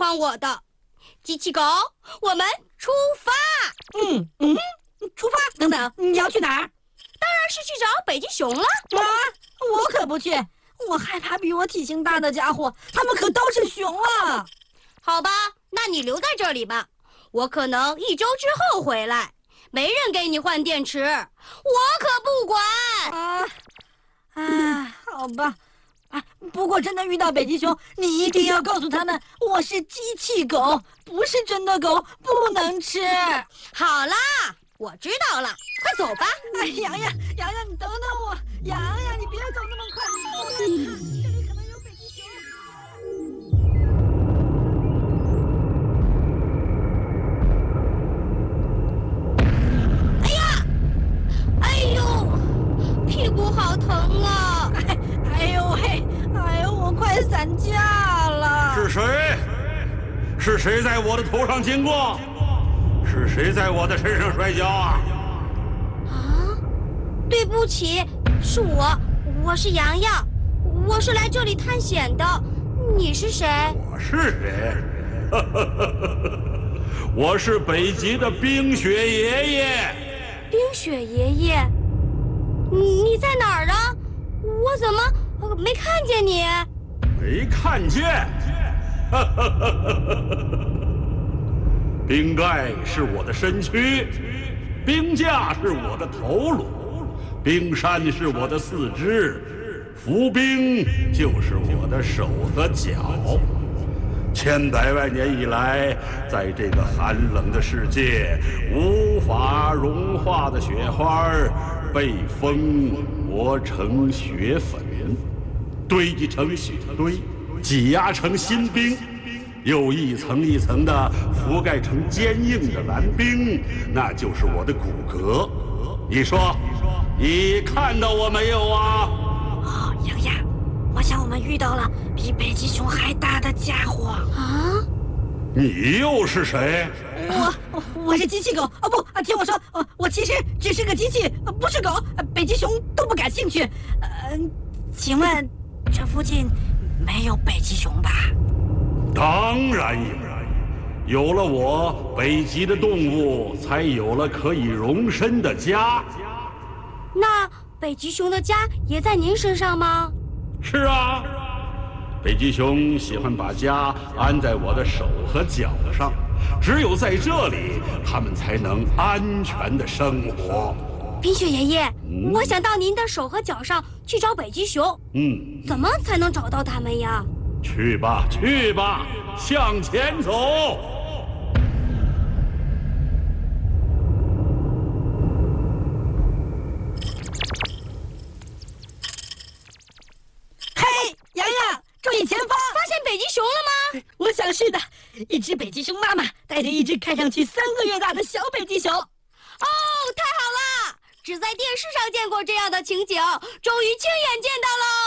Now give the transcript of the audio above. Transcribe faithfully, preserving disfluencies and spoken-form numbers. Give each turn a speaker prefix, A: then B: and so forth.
A: 欢我的。机器狗，我们出发！
B: 嗯嗯，出发。等等，你要去哪儿？
A: 当然是去找北极熊了。
B: 啊，我可不去，我害怕比我体型大的家伙，他们可都是熊啊。
A: 好吧，那你留在这里吧，我可能一周之后回来。没人给你换电池，我可不管。
B: 啊，啊，好吧。啊，不过真的遇到北极熊，你一定要告诉他们我是机器狗，不是真的狗，不能吃。
A: 好啦，我知道了，快走吧。
B: 哎，洋洋，洋洋，你等等我，洋洋，你别走那么快，我在看，这里可能有北极熊。
A: 哎呀，哎呦，屁股好疼啊！
B: 哎，哎呦喂，哎呦，我快散架了。
C: 是谁？是谁在我的头上经过？是谁在我的身上摔跤啊？
A: 啊，对不起，是我，我是洋洋，我是来这里探险的。你是谁？
C: 我是谁？我是北极的冰雪爷爷。
A: 冰雪爷爷，你你在哪儿啊？我怎么呃没看见你？
C: 没看见。冰盖是我的身躯，冰架是我的头颅，冰山是我的四肢，浮冰就是我的手和脚。千百万年以来，在这个寒冷的世界，无法融化的雪花被风磨成雪粉，堆积成雪堆，挤压成新冰，又一层一层地覆盖成坚硬的蓝冰，那就是我的骨骼。你说，你看到我没有啊？
B: 哦，洋洋，我想我们遇到了比北极熊还大的家伙
A: 啊！
C: 你又是谁？
B: 我我是机器狗哦，不，听我说，我其实只是个机器，不是狗，北极熊都不感兴趣。呃，请问这附近没有北极熊吧？
C: 当然有，有了我，北极的动物才有了可以容身的家。
A: 那北极熊的家也在您身上吗？
C: 是啊，北极熊喜欢把家安在我的手和脚上，只有在这里，它们才能安全的生活。
A: 冰雪爷爷，
C: 嗯、
A: 我想到您的手和脚上去找北极熊。
C: 嗯，
A: 怎么才能找到它们呀？
C: 去吧，去吧，向前走。
B: 嘿，洋洋，注意前方！
A: 发现北极熊了吗？
B: 我想是的，一只北极熊妈妈带着一只看上去三个月大的小北极熊。
A: 哦，太好了！只在电视上见过这样的情景，终于亲眼见到喽！